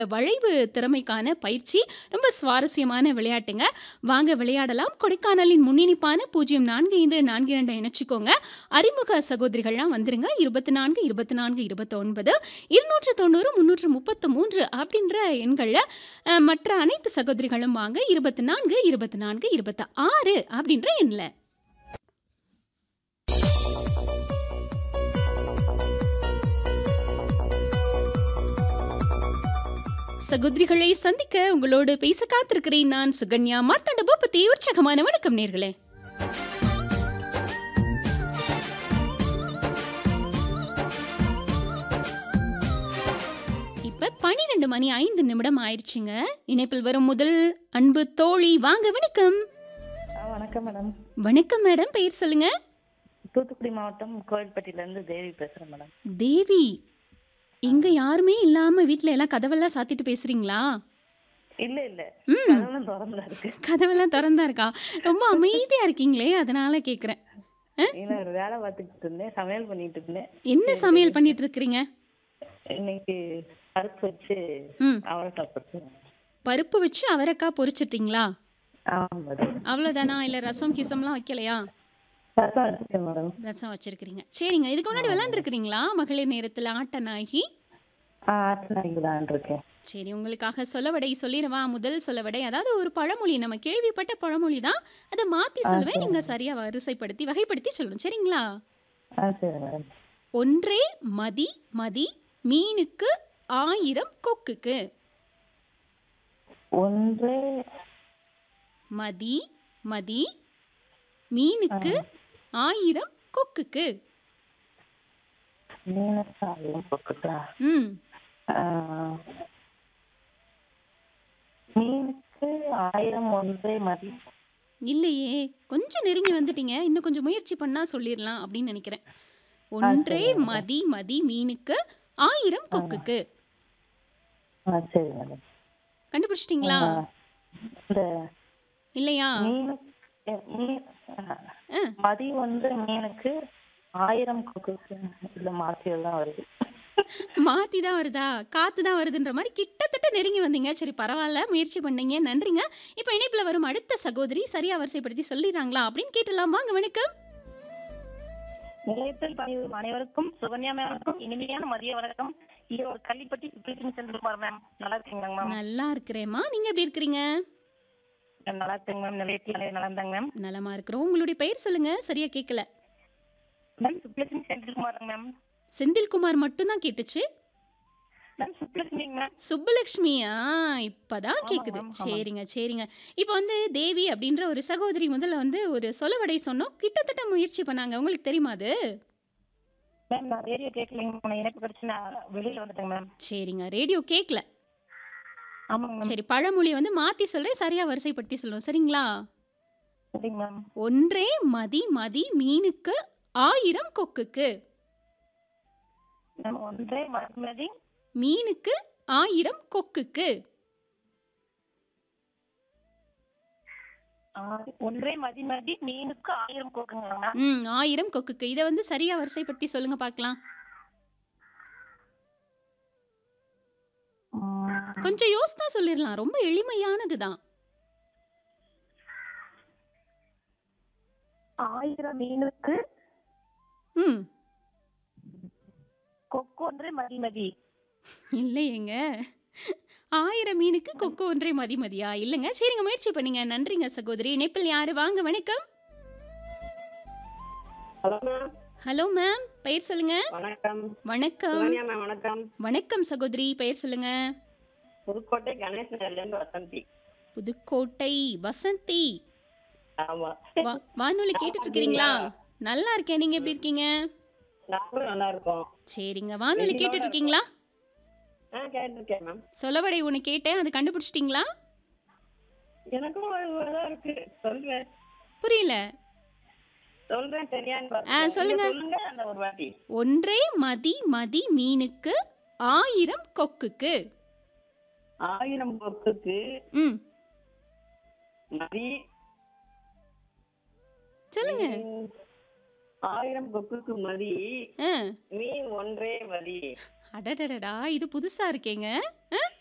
வளைவு திறமைக்கான பயிற்சி. ரொம்ப சுவாரஸ்யமான விளையாட்டுங்க. வாங்க விளையாடலாம். கொடைக்கானலின் முன்னிணைப்பான 0454 இணைச்சுக்கோங்க. அறிமுக சகோதரிகள்லாம் வந்துருங்க. 24 24 29 290 333 அப்படின்ற எண்கள்ல மற்ற அனைத்து சகோதரிகளும் வாங்க. 24 24 26 அப்படின்ற எண்ல. சகோதரிகளை சந்திக்க உங்களோடு பேச காத்திருக்கிறேன். நான் சுகன்யா மார்த்தாண்ட பூபதி. உற்சாகமான வணக்கம் நேர்களே. இப்ப 12 மணி 5 நிமிடம் ஆயிடுச்சுங்க. இணைப்பில் வரும் முதல் அன்பு தோழி வாங்க. வணக்கம். வணக்கம் மேடம். வணக்கம் மேடம். பெயர் சொல்லுங்க. தூத்துக்குடி மாவட்டம் கோவில்பட்டியில இருந்து தேவி பேசுறேன் மேடம். தேவி, இங்க யாருமே இல்லாம வீட்ல எல்லாம் கதவெல்லாம் சாத்திட்டு பேசுறீங்களா? இல்ல இல்ல, கதவெல்லாம் திறந்தா இருக்கு. கதவெல்லாம் திறந்தா இருக்கா? ரொம்ப அமைதியா இருக்கீங்களே, அதனால கேக்குறேன். இல்ல, ஒரு வேலை பார்த்துக்கிட்டு இருந்தேன், சமையல் பண்ணிட்டு இருந்தேன். என்ன சமையல் பண்ணிட்டு இருக்கிறீங்க? இன்னைக்கு பருப்பு வச்சு அவரைக்காய் பொரிச்சேன். பருப்பு வச்சு அவரைக்காய் பொரிச்சிட்டீங்களா? ஆமா மேடம். அவ்வளவுதானா? இல்ல ரசம் கிசம்லாம் வைக்கலையா? ரசம் வச்சிருக்கேன் மேடம். ரசம் வச்சிருக்கீங்க. சரிங்க. இதுக்கு முன்னாடி விளையாண்டுருக்கிறீங்களா மகளிர் நேரத்துல ஆட்டநாயகி? ஆட்டநாயகிதான் இருக்கேன். சரி, உங்களுக்காக சொலவடை சொல்லிடவா? முதல் சொலவடை, அதாவது ஒரு பழமொழி, நம்ம கேள்விப்பட்ட பழமொழி தான். அதை மாத்தி சொல்லுவேன், நீங்க சரியா வரிசைப்படுத்தி வகைப்படுத்தி சொல்லணும். சரிங்களா? சரி மேடம். ஒன்றே மதி மதி மீனுக்கு 1000 கொக்குக்கு. ஒன்றே மதி மதி மீனுக்கு 1000 கொக்குக்கு. மீனுக்கு 1000 கொக்குக்கா? மீனுக்கு 1000 ஒன்றே மதி. இல்லையே, கொஞ்சம் நெருங்கி வந்துட்டீங்க. இன்னும் கொஞ்சம் முயற்சி பண்ணா சொல்லிடலாம் அப்படின்னு நினைக்கிறேன். ஒன்றே மதி மதி மீனுக்கு 1000 கொக்குக்கு. சரி மேடம். கண்டுபிடிச்சிட்டீங்களா? இல்லையா? மதி வந்து மீனுக்கு 1000 கொக்குக்கு. இல்ல, மாத்தியெல்லாம் வருது. மாத்தி தான் வருதா? காத்து தான் வருதுன்ற மாதிரி கிட்டத்தட்ட நெருங்கி வந்தீங்க. சரி, பரவாயில்ல, முயற்சி பண்ணீங்க, நன்றிங்க. இப்போ இணைப்புல வரும் அடுத்த சகோதரி சரியா வரிசைப்படுத்தி சொல்லிடுறாங்களா அப்படின்னு கேட்டலாம். வாங்க. வணக்கம். நிலையத்தில் பணிபுரியும் அனைவருக்கும் சுகன்யா மேமுக்கும் இனிமையான மதிய வணக்கம். ஈரோடு கள்ளிப்பட்டி செந்தில்குமார் மேம். நல்லா இருக்கீங்களா மேம்? நல்லா இருக்கிறேம்மா. நீங்க எப்படி இருக்கிறீங்க? நல்லா இருக்கேங்க மேம். நிலையத்தில் நல்லா இருந்தாங்க மேம். நலமா இருக்கிறோம். உங்களுடைய பெயர் சொல்லுங்க, சரியா கேட்கல. Ma'am Subbulakshmi Senthilkumar ma'am. செந்தில்குமார் மட்டும் தான் கேட்டுச்சு. Ma'am Subbulakshmi ma'am. சுப்புலட்சுமியா? இப்பதான் கேக்குது. சரிங்க சரிங்க. இப்போ வந்து தேவி அப்படின்ற ஒரு சகோதரி முதல்ல வந்து ஒரு சொலவடை சொன்னோம். கிட்டத்தட்ட முயற்சி பண்ணாங்க. உங்களுக்கு தெரியுமா அது? மேம் நான் ரேடியோ கேட்கலைங்க மேம். இணைப்பு கிடைச்சு நான் வெளியில வந்துட்டேங்க மேம். சரிங்க, ரேடியோ கேட்கல. ஆமாங்க மேம். சரி, பழமொழி வந்து மாத்தி சொல்றேன், சரியா வரிசைப்படுத்தி சொல்லுவோம். சரிங்களா? சரிங்க மேம். ஒன்றே மதி மதி மீனுக்கு 1000 கொக்குக்கு. மேம் ஒன்றே மதி மீனுக்கு 1000 கொக்குக்கு. ஒன்றே மதி மதி மீனுக்கு 1000 கொக்குங்க மேம். 1000 கொக்குக்கு. இதை வந்து சரியா வரிசைப்படுத்தி சொல்லுங்க பார்க்கலாம். கொஞ்சம் யோசித்தா சொல்லிடலாம். ரொம்ப எளிமையானதுதான். 1000 மீனுக்கு கொக்கு ஒன்றே மதி மதி. இல்லையேங்க, 1000 மீனுக்கு கொக்கு ஒன்றே மதி மதியா? இல்லைங்க. சரிங்க, முயற்சி பண்ணீங்க. நன்றிங்க சகோதரி. இணைப்பில் யாரு? வாங்க. வணக்கம். Hello ma'am. Hello ma'am. பெயர் சொல்லுங்க. வணக்கம். வணக்கம். சுகன்யா மேம் வணக்கம். வணக்கம் சகோதரி. பெயர் சொல்லுங்க. புதுக்கோட்டை கணேஷ் நகர்ல இருந்து வசந்தி. புதுக்கோட்டை வசந்தி. ஆமா. வானொலி கேட்டுட்டு இருக்கிறீங்களா? நல்லா இருக்கேன். நீங்க எப்படி இருக்கீங்க? நாங்களும் நல்லா இருக்கோம். சரிங்க. வானொலி கேட்டுட்டு இருக்கீங்களா? கேட்டிருக்கேன் மேம். சொலவடை ஒன்று கேட்டேன், அது கண்டுபிடிச்சிட்டீங்களா? எனக்கும் தான் இருக்கு. சொல்றேன். புரியல. சொல்றேன் சரியான்னு சொல்லுங்க. சொல்லுங்க அந்த ஒரு வாட்டி. ஒன்றே மதி மதி மீனுக்கு 1000 கொக்குக்கு. 1000 கொக்குக்கு மதி. சொல்லுங்க. 1000 கொக்குக்கு மதி மீன் ஒன்றே மதி. அடடடடா, இது புதுசா இருக்கேங்க.